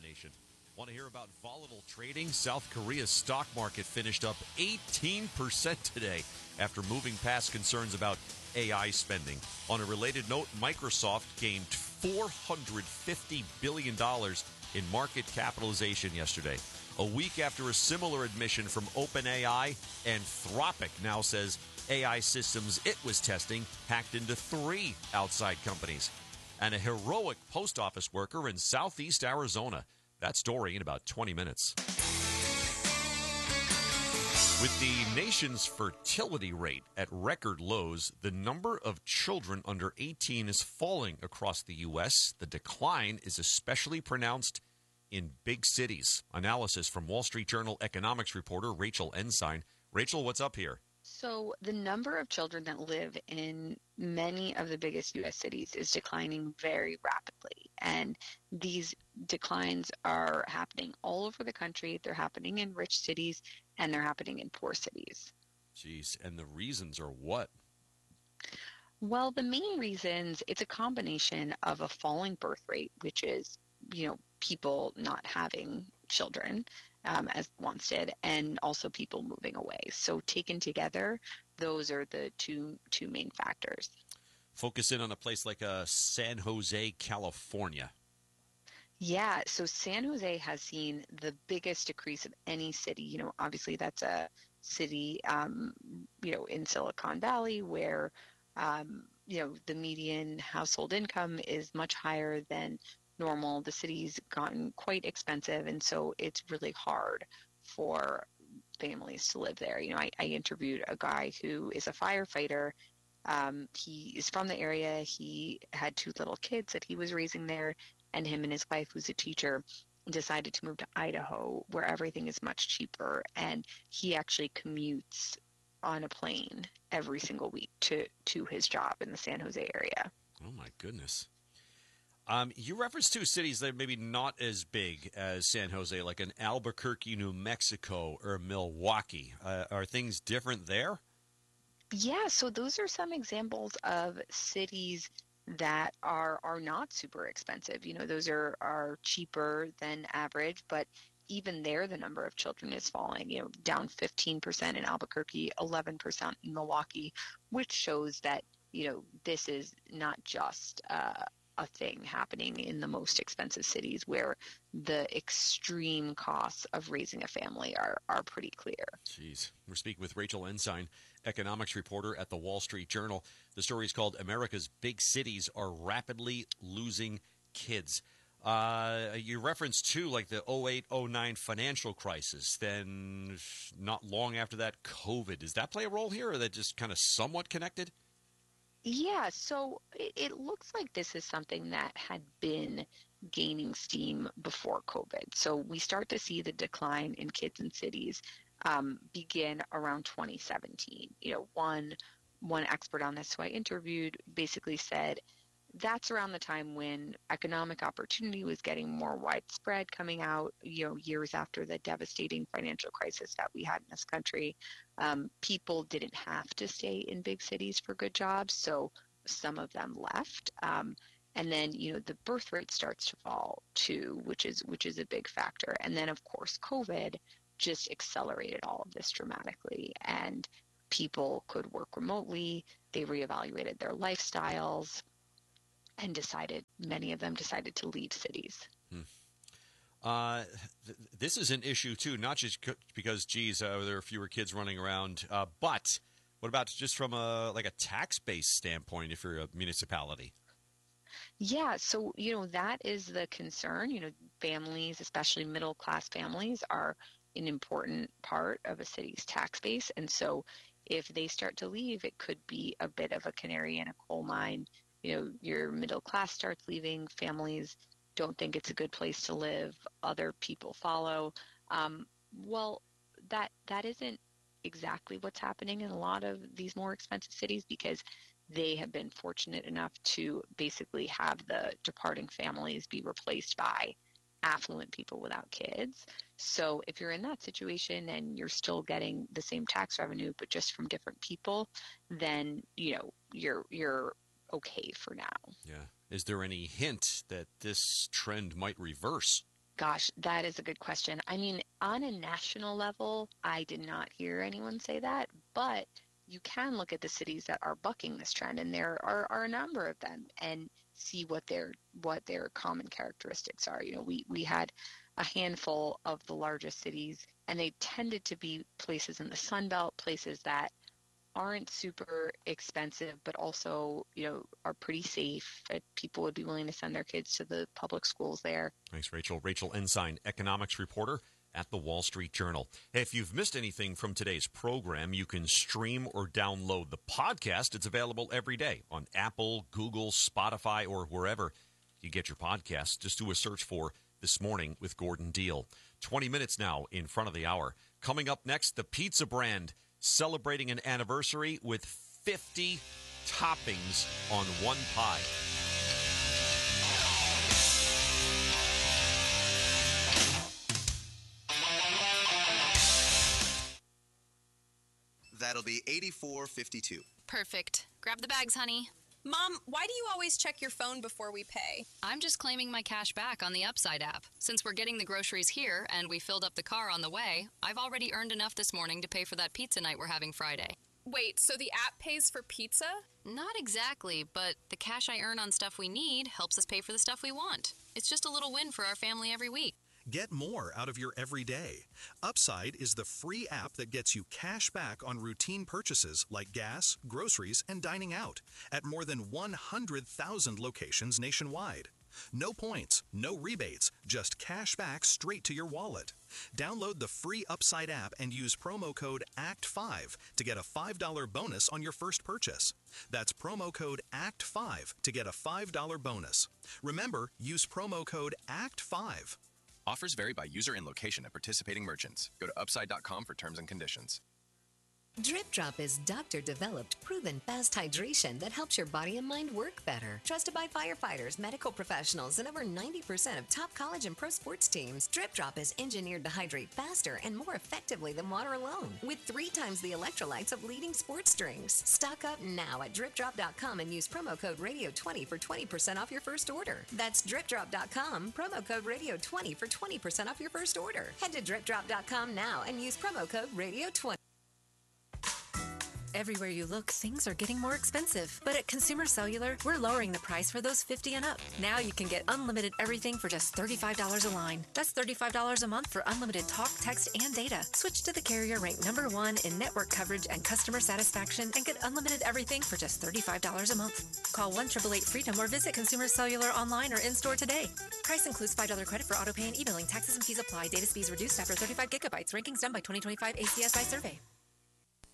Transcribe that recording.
nation. Want to hear about volatile trading? South Korea's stock market finished up 18% today after moving past concerns about AI spending. On a related note, Microsoft gained $450 billion in market capitalization yesterday. A week after a similar admission from OpenAI, Anthropic now says AI systems it was testing hacked into 3 outside companies. And a heroic post office worker in southeast Arizona. That story in about 20 minutes. With the nation's fertility rate at record lows, the number of children under 18 is falling across the U.S. The decline is especially pronounced in big cities. Analysis from Wall Street Journal economics reporter Rachel Ensign. Rachel, what's up here? So the number of children that live in many of the biggest U.S. cities is declining very rapidly. And these declines are happening all over the country. They're happening in rich cities and they're happening in poor cities. Jeez, and the reasons are what? Well, the main reasons, it's a combination of a falling birth rate, which is, people not having children as once did, and also people moving away. So taken together, those are the two main factors. Focus in on a place like San Jose, California. Yeah, so San Jose has seen the biggest decrease of any city. Obviously that's a city, in Silicon Valley where, the median household income is much higher than normal. The city's gotten quite expensive, and so it's really hard for families to live there. I interviewed a guy who is a firefighter. He is from the area. He had 2 little kids that he was raising there, and him and his wife, who's a teacher, decided to move to Idaho, where everything is much cheaper, and he actually commutes on a plane every single week to his job in the San Jose area. Oh my goodness. You referenced 2 cities that are maybe not as big as San Jose, like an Albuquerque, New Mexico, or Milwaukee. Are things different there? Yeah, so those are some examples of cities that are not super expensive. Those are cheaper than average, but even there, the number of children is falling, down 15% in Albuquerque, 11% in Milwaukee, which shows that, this is not just a thing happening in the most expensive cities where the extreme costs of raising a family are pretty clear. Jeez. We're speaking with Rachel Ensign, economics reporter at the Wall Street Journal. The story is called America's Big Cities Are Rapidly Losing Kids. You referenced, too, like the 08-09 financial crisis. Then not long after that, COVID. Does that play a role here, or are they just kind of somewhat connected? Yeah, so it looks like this is something that had been gaining steam before COVID. So we start to see the decline in kids in cities begin around 2017. One expert on this who I interviewed basically said that's around the time when economic opportunity was getting more widespread coming out, years after the devastating financial crisis that we had in this country. People didn't have to stay in big cities for good jobs, so some of them left. And then, the birth rate starts to fall too, which is a big factor. And then, of course, COVID just accelerated all of this dramatically. And people could work remotely. They reevaluated their lifestyles and many of them decided to leave cities. This is an issue, too, not just because, there are fewer kids running around, but what about just from a tax-based standpoint if you're a municipality? Yeah, so, that is the concern. Families, especially middle-class families, are an important part of a city's tax base. And so if they start to leave, it could be a bit of a canary in a coal mine. Your middle class starts leaving, families don't think it's a good place to live, other people follow. Well, that isn't exactly what's happening in a lot of these more expensive cities because they have been fortunate enough to basically have the departing families be replaced by affluent people without kids. So if you're in that situation and you're still getting the same tax revenue, but just from different people, then, you're okay for now. Yeah. Is there any hint that this trend might reverse? Gosh, that is a good question. I mean, on a national level, I did not hear anyone say that, but you can look at the cities that are bucking this trend, and there are a number of them, and see what their common characteristics are. We had a handful of the largest cities, and they tended to be places in the Sun Belt, places that aren't super expensive, but also, are pretty safe. That people would be willing to send their kids to the public schools there. Thanks, Rachel. Rachel Ensign, economics reporter at the Wall Street Journal. Hey, if you've missed anything from today's program, you can stream or download the podcast. It's available every day on Apple, Google, Spotify, or wherever you get your podcasts. Just do a search for This Morning with Gordon Deal. 20 minutes now in front of the hour. Coming up next, the pizza brand celebrating an anniversary with 50 toppings on one pie. That'll be $84.52. Perfect. Grab the bags, honey. Mom, why do you always check your phone before we pay? I'm just claiming my cash back on the Upside app. Since we're getting the groceries here and we filled up the car on the way, I've already earned enough this morning to pay for that pizza night we're having Friday. Wait, so the app pays for pizza? Not exactly, but the cash I earn on stuff we need helps us pay for the stuff we want. It's just a little win for our family every week. Get more out of your everyday. Upside is the free app that gets you cash back on routine purchases like gas, groceries, and dining out at more than 100,000 locations nationwide. No points, no rebates, just cash back straight to your wallet. Download the free Upside app and use promo code ACT5 to get a $5 bonus on your first purchase. That's promo code ACT5 to get a $5 bonus. Remember, use promo code ACT5. Offers vary by user and location at participating merchants. Go to upside.com for terms and conditions. Drip Drop is doctor-developed, proven fast hydration that helps your body and mind work better. Trusted by firefighters, medical professionals, and over 90% of top college and pro sports teams, Drip Drop is engineered to hydrate faster and more effectively than water alone, with 3 times the electrolytes of leading sports drinks. Stock up now at DripDrop.com and use promo code Radio20 for 20% off your first order. That's DripDrop.com, promo code Radio20 for 20% off your first order. Head to DripDrop.com now and use promo code Radio20. Everywhere you look, things are getting more expensive. But at Consumer Cellular, we're lowering the price for those 50 and up. Now you can get unlimited everything for just $35 a line. That's $35 a month for unlimited talk, text, and data. Switch to the carrier ranked #1 in network coverage and customer satisfaction and get unlimited everything for just $35 a month. Call 1-888-FREEDOM or visit Consumer Cellular online or in-store today. Price includes $5 credit for auto pay and e-billing. Taxes and fees apply. Data speeds reduced after 35 gigabytes. Rankings done by 2025 ACSI survey.